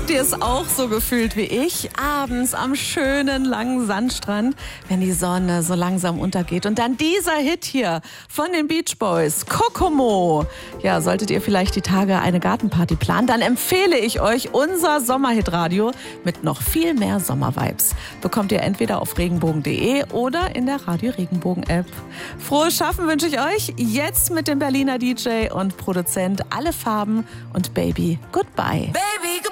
Habt ihr es auch so gefühlt wie ich? Abends am schönen langen Sandstrand, wenn die Sonne so langsam untergeht. Und dann dieser Hit hier von den Beach Boys, Kokomo. Ja, solltet ihr vielleicht die Tage eine Gartenparty planen, dann empfehle ich euch unser Sommerhitradio mit noch viel mehr Sommervibes. Bekommt ihr entweder auf regenbogen.de oder in der Radio Regenbogen App. Frohes Schaffen wünsche ich euch jetzt mit dem Berliner DJ und Produzent Alle Farben und Baby Goodbye. Baby, goodbye.